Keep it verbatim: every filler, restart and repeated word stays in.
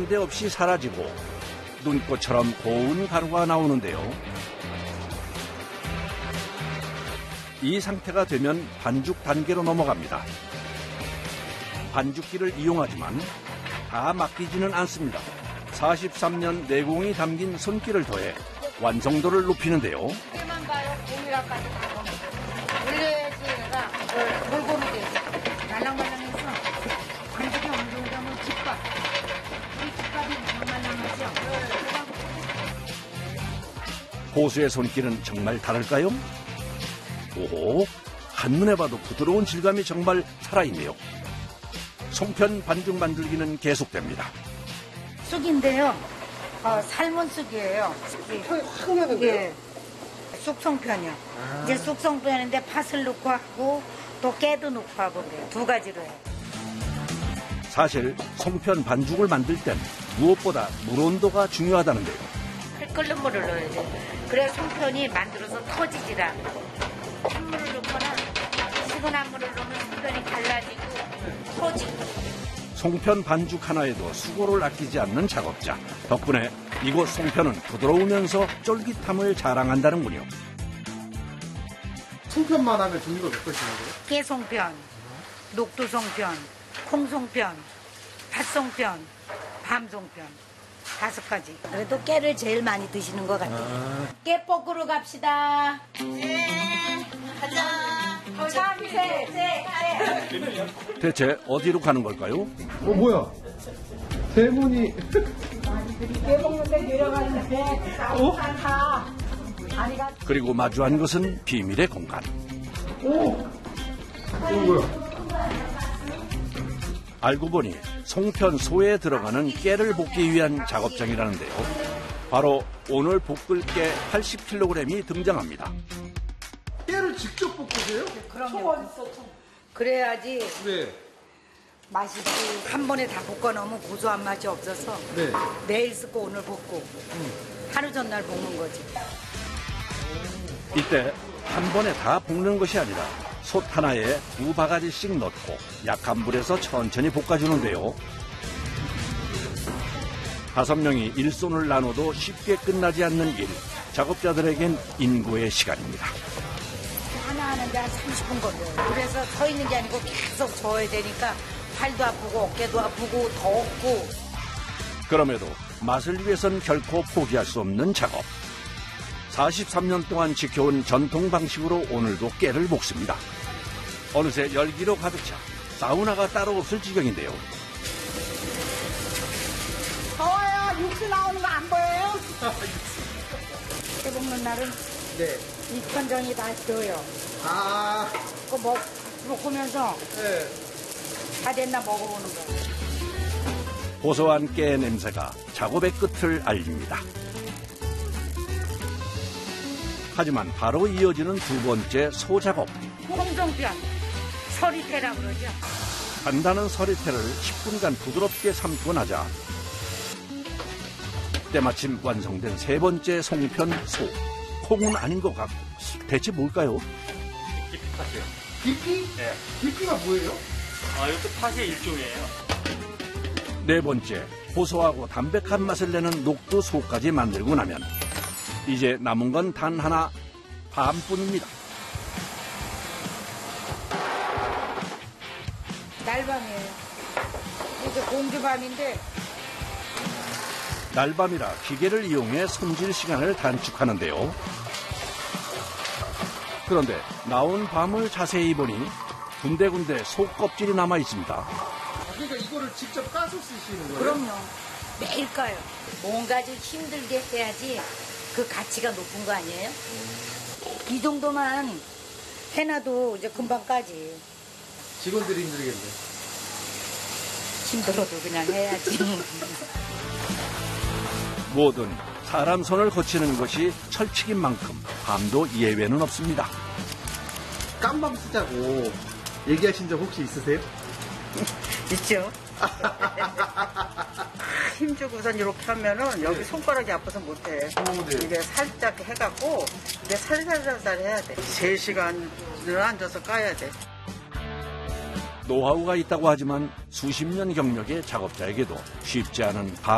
난데없이 사라지고 눈꽃처럼 고운 가루가 나오는데요. 이 상태가 되면 반죽 단계로 넘어갑니다. 반죽기를 이용하지만 다 맡기지는 않습니다. 사십삼 년 내공이 담긴 손길을 더해 완성도를 높이는데요. 때만 봐요. 공이라까지 다 올려야지 얘가 골고루 돼. 말랑말랑해서 반죽이 어느 정도 하면 집밥. 이 집밥이 말랑말랑하죠? 고수의 손길은 정말 다를까요? 오, 한눈에 봐도 부드러운 질감이 정말 살아있네요. 송편 반죽 만들기는 계속됩니다. 쑥인데요. 어, 삶은 쑥이에요. 향이 확 나는데요? 예. 쑥송편이요. 아. 이제 쑥송편인데 팥을 넣고 하고 또 깨도 넣고 하고 그래요. 두 가지로 해요. 사실 송편 반죽을 만들 땐 무엇보다 물 온도가 중요하다는데요. 끓는 물을 넣어야 돼요. 그래야 송편이 만들어서 터지질 않아요. 찬물을 넣거나 시원한 물을 넣으면 송편이 갈라지고 터지고. 송편 반죽 하나에도 수고를 아끼지 않는 작업자. 덕분에 이곳 송편은 부드러우면서 쫄깃함을 자랑한다는군요. 송편만 하면 종류가 몇 가지나 돼요? 깨송편, 녹두송편, 콩송편, 팥송편, 밤송편 다섯 가지. 그래도 깨를 제일 많이 드시는 것 같아요. 아. 깨 볶으러 갑시다. 네, 가자. 대체 어디로 가는 걸까요? 어 뭐야? 대문이 깨 먹는데 내려가는데 어? 다. 그리고 마주한 것은 비밀의 공간. 오! 어 뭐야? 알고 보니 송편 소에 들어가는 깨를 볶기 위한 작업장이라는데요. 바로 오늘 볶을 깨 팔십 킬로그램이 등장합니다. 깨를 직접 볶으세요? 그럼요. 그래야지 네. 맛있지. 한 번에 다 볶아 놓으면 고소한 맛이 없어서 네. 내일 쓰고 오늘 볶고 음. 하루 전날 볶는 거지. 이때 한 번에 다 볶는 것이 아니라 솥 하나에 두 바가지씩 넣고 약한 불에서 천천히 볶아주는데요. 다섯 명이 일손을 나눠도 쉽게 끝나지 않는 일. 작업자들에겐 인고의 시간입니다. 하나 하는데 한 삼십 분 걸려요. 그래서 서 있는 게 아니고 계속 저어야 되니까 팔도 아프고 어깨도 아프고 덥고. 그럼에도 맛을 위해선 결코 포기할 수 없는 작업. 사십삼 년 동안 지켜온 전통 방식으로 오늘도 깨를 볶습니다. 어느새 열기로 가득 차 사우나가 따로 없을 지경인데요. 더워요. 육수 나오는 거 안 보여요? 깨 볶는 날은 네. 익천정이 다 줘요. 아. 그거 먹, 먹으면서 네. 다 됐나 먹어보는 거. 고소한 깨 냄새가 작업의 끝을 알립니다. 하지만 바로 이어지는 두 번째 소작업. 홍성편, 서리태라 그러죠. 단단한 서리태를 십 분간 부드럽게 삶고 나자 때마침 완성된 세 번째 송편 소. 콩은 아닌 것 같고 대체 뭘까요? 깊이 팥이요. 깊이? 네. 깊이가 뭐예요? 아, 이것도 팥의 일종이에요. 네 번째, 고소하고 담백한 맛을 내는 녹두 소까지 만들고 나면 이제 남은 건 단 하나, 밤뿐입니다. 날밤이에요. 이게 공주밤인데 날밤이라 기계를 이용해 손질 시간을 단축하는데요. 그런데 나온 밤을 자세히 보니 군데군데 소 껍질이 남아 있습니다. 아, 그러니까 이거를 직접 까서 쓰시는 거예요? 그럼요. 매일 까요. 뭔가 좀 힘들게 해야지 그 가치가 높은 거 아니에요? 이 정도만 해놔도 이제 금방 까지. 직원들이 힘들겠네. 힘들어도 그냥 해야지. 뭐든 사람 손을 거치는 것이 철칙인 만큼 밤도 예외는 없습니다. 깜밤 쓰자고 얘기하신 적 혹시 있으세요? 있죠. 힘주고선 이렇게 하면은 여기 손가락이 아파서 못해. 오, 네. 이게 살짝 해갖고 이게 살살살살 해야 돼. 세 시간을 앉아서 까야 돼. 노하우가 있다고 하지만 수십 년 경력의 작업자에게도 쉽지 않은 밤